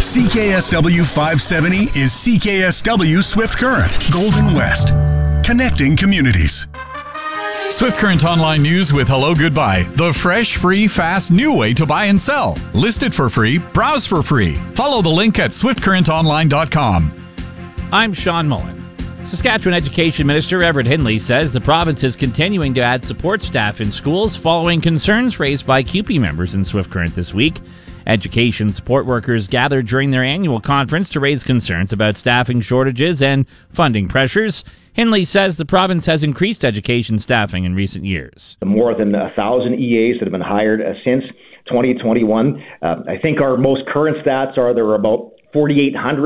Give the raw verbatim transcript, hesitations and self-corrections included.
C K S W five seventy is C K S W Swift Current, Golden West. Connecting communities. Swift Current Online News with Hello Goodbye. The fresh, free, fast, new way to buy and sell. List it for free. Browse for free. Follow the link at swift current online dot com. I'm Sean Mullen. Saskatchewan Education Minister Everett Hindley says the province is continuing to add support staff in schools following concerns raised by C U P E members in Swift Current this week. Education support workers gathered during their annual conference to raise concerns about staffing shortages and funding pressures. Hindley says the province has increased education staffing in recent years. More than a thousand E As that have been hired uh, since twenty twenty-one. Uh, I think our most current stats are there are about forty-eight hundred